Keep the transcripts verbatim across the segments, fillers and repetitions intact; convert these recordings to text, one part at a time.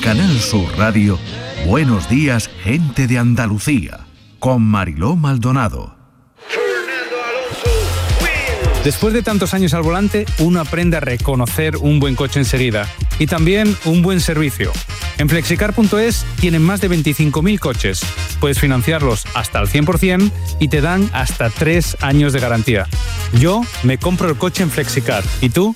Canal Sur Radio, Buenos Días, Gente de Andalucía, con Mariló Maldonado. Después de tantos años al volante, uno aprende a reconocer un buen coche enseguida y también un buen servicio. En flexicar punto es tienen más de veinticinco mil coches. Puedes financiarlos hasta al cien por ciento y te dan hasta tres años de garantía. Yo me compro el coche en Flexicar. ¿Y tú?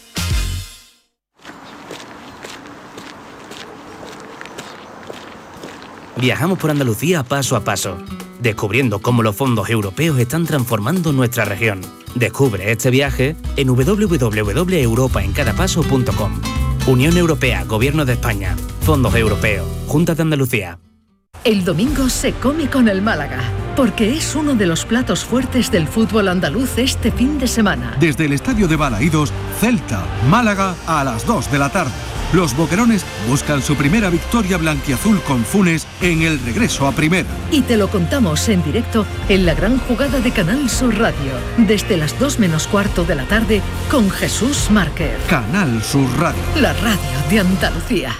Viajamos por Andalucía paso a paso, descubriendo cómo los fondos europeos están transformando nuestra región. Descubre este viaje en doble u doble u doble u punto europa en cada paso punto com. Unión Europea, Gobierno de España, Fondos Europeos, Junta de Andalucía. El domingo se come con el Málaga, porque es uno de los platos fuertes del fútbol andaluz este fin de semana. Desde el estadio de Balaídos, Celta, Málaga, a las dos de la tarde. Los boquerones buscan su primera victoria blanquiazul con Funes en el regreso a primera. Y te lo contamos en directo en la gran jugada de Canal Sur Radio, desde las dos menos cuarto de la tarde, con Jesús Márquez. Canal Sur Radio. La radio de Andalucía.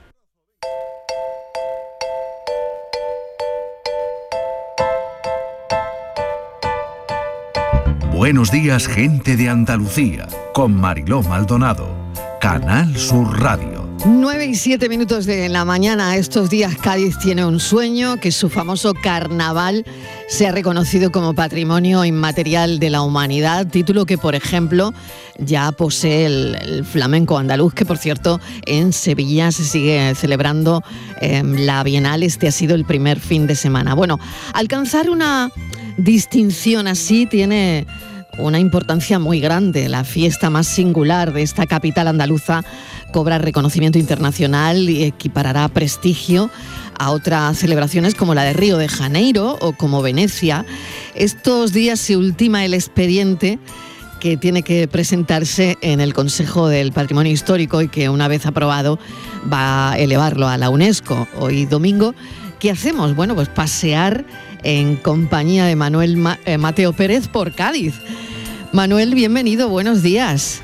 Buenos días, Gente de Andalucía, con Mariló Maldonado. Canal Sur Radio. nueve y siete minutos de la mañana. Estos días Cádiz tiene un sueño, que su famoso carnaval sea reconocido como Patrimonio Inmaterial de la Humanidad, título que, por ejemplo, ya posee el, el flamenco andaluz, que, por cierto, en Sevilla se sigue celebrando eh, la Bienal. Este ha sido el primer fin de semana. Bueno, alcanzar una distinción así tiene una importancia muy grande. La fiesta más singular de esta capital andaluza cobra reconocimiento internacional y equiparará prestigio a otras celebraciones como la de Río de Janeiro o como Venecia. Estos días se ultima el expediente que tiene que presentarse en el Consejo del Patrimonio Histórico y que, una vez aprobado, va a elevarlo a la UNESCO. Hoy domingo, ¿qué hacemos? Bueno, pues pasear en compañía de Manuel Ma- eh, Mateo Pérez por Cádiz. Manuel, bienvenido, buenos días.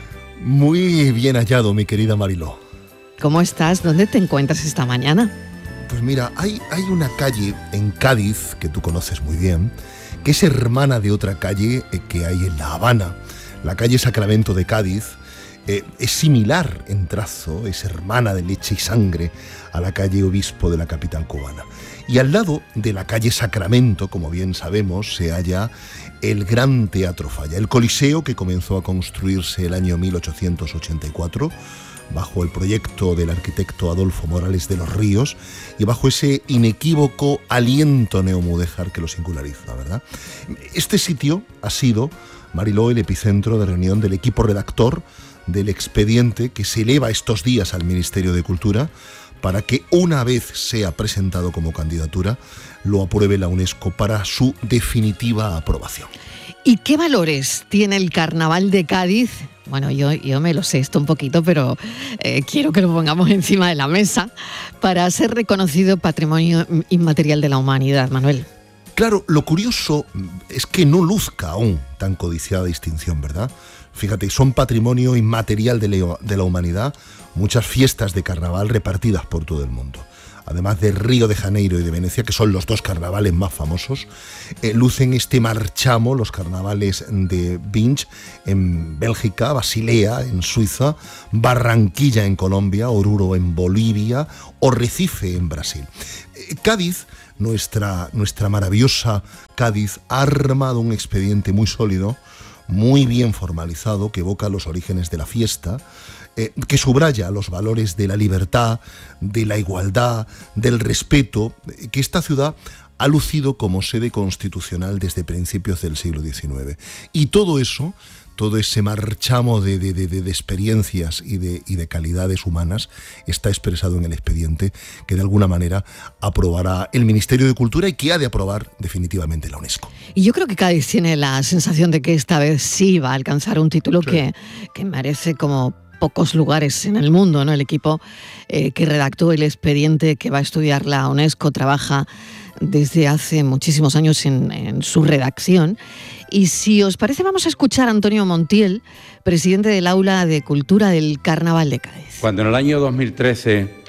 Muy bien hallado, mi querida Mariló. ¿Cómo estás? ¿Dónde te encuentras esta mañana? Pues mira, hay, hay una calle en Cádiz, que tú conoces muy bien, que es hermana de otra calle eh, que hay en La Habana. La calle Sacramento de Cádiz eh, es similar en trazo, es hermana de leche y sangre a la calle Obispo de la capital cubana. Y al lado de la calle Sacramento, como bien sabemos, se halla el Gran Teatro Falla, el Coliseo, que comenzó a construirse el año mil ochocientos ochenta y cuatro, bajo el proyecto del arquitecto Adolfo Morales de los Ríos y bajo ese inequívoco aliento neomudéjar que lo singulariza, ¿verdad? Este sitio ha sido, Mariló, el epicentro de reunión del equipo redactor del expediente que se eleva estos días al Ministerio de Cultura para que, una vez sea presentado como candidatura, lo apruebe la UNESCO para su definitiva aprobación. ¿Y qué valores tiene el Carnaval de Cádiz? Bueno, yo, yo me lo sé esto un poquito, pero eh, quiero que lo pongamos encima de la mesa para ser reconocido Patrimonio Inmaterial de la Humanidad, Manuel. Claro, lo curioso es que no luzca aún tan codiciada distinción, ¿verdad? Fíjate, son patrimonio inmaterial de la, de la humanidad muchas fiestas de carnaval repartidas por todo el mundo. Además de Río de Janeiro y de Venecia, que son los dos carnavales más famosos, eh, lucen este marchamo los carnavales de Binge en Bélgica, Basilea en Suiza, Barranquilla en Colombia, Oruro en Bolivia o Recife en Brasil. Eh, Cádiz, nuestra, nuestra maravillosa Cádiz, ha armado un expediente muy sólido, muy bien formalizado, que evoca los orígenes de la fiesta, eh, que subraya los valores de la libertad, de la igualdad, del respeto, eh, que esta ciudad ha lucido como sede constitucional desde principios del siglo diecinueve. Y todo eso, todo ese marchamo de, de, de, de experiencias y de, y de calidades humanas está expresado en el expediente que de alguna manera aprobará el Ministerio de Cultura y que ha de aprobar definitivamente la UNESCO. Y yo creo que Cádiz tiene la sensación de que esta vez sí va a alcanzar un título sí. que, que merece como pocos lugares en el mundo, ¿no? El equipo eh, que redactó el expediente que va a estudiar la UNESCO trabaja desde hace muchísimos años en, en su redacción. Y si os parece, vamos a escuchar a Antonio Montiel, presidente del Aula de Cultura del Carnaval de Cádiz. Cuando en el año dos mil trece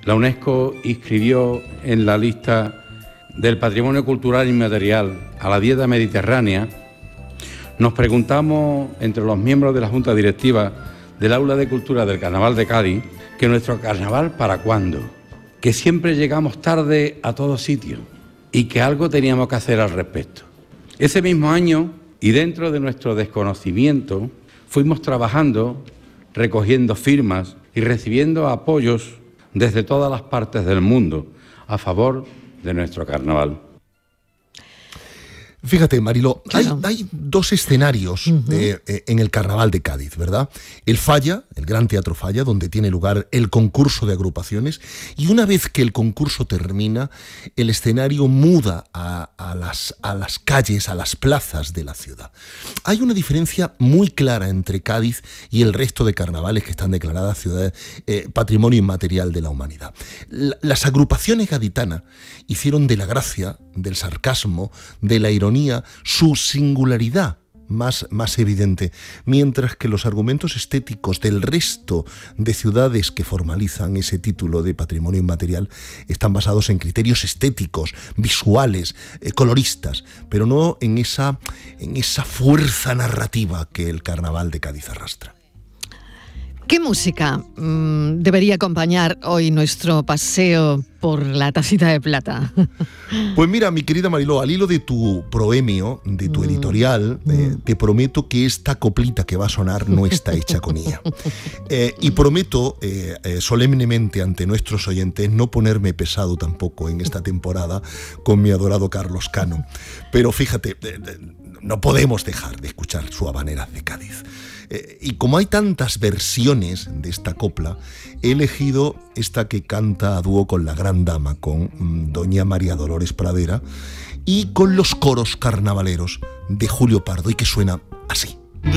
la UNESCO inscribió en la lista del Patrimonio Cultural Inmaterial a la dieta mediterránea, nos preguntamos entre los miembros de la Junta Directiva del Aula de Cultura del Carnaval de Cádiz que nuestro carnaval ¿para cuándo? Que siempre llegamos tarde a todos sitios y que algo teníamos que hacer al respecto. Ese mismo año, y dentro de nuestro desconocimiento, fuimos trabajando, recogiendo firmas y recibiendo apoyos desde todas las partes del mundo a favor de nuestro carnaval. Fíjate, Mariló, Claro. hay, hay dos escenarios Ujú. eh, eh, en el Carnaval de Cádiz, ¿verdad? El Falla, el Gran Teatro Falla, donde tiene lugar el concurso de agrupaciones, y una vez que el concurso termina, el escenario muda a, a, las, a las calles, a las plazas de la ciudad. Hay una diferencia muy clara entre Cádiz y el resto de carnavales que están declaradas ciudades eh, Patrimonio Inmaterial de la Humanidad. La- las agrupaciones gaditanas hicieron de la gracia, del sarcasmo, de la ironía, su singularidad más, más evidente, mientras que los argumentos estéticos del resto de ciudades que formalizan ese título de patrimonio inmaterial están basados en criterios estéticos, visuales, eh, coloristas, pero no en esa, en esa fuerza narrativa que el Carnaval de Cádiz arrastra. ¿Qué música mm, debería acompañar hoy nuestro paseo por la Tacita de Plata? Pues mira, mi querida Mariló, al hilo de tu proemio, de tu editorial, eh, te prometo que esta coplita que va a sonar no está hecha con ella. Eh, y prometo eh, eh, solemnemente ante nuestros oyentes no ponerme pesado tampoco en esta temporada con mi adorado Carlos Cano. Pero fíjate, eh, eh, no podemos dejar de escuchar su habanera de Cádiz. Eh, y como hay tantas versiones de esta copla, he elegido esta que canta a dúo con la gran dama, con mm, doña María Dolores Pradera, y con los coros carnavaleros de Julio Pardo, y que suena así.